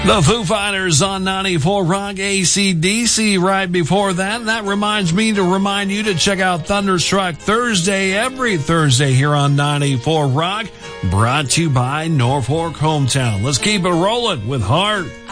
The Foo Fighters on 94 Rock, AC/DC right before that. And that reminds me to remind you to check out Thunderstruck Thursday, every Thursday here on 94 Rock, brought to you by Norfolk Hometown. Let's keep it rolling with Heart.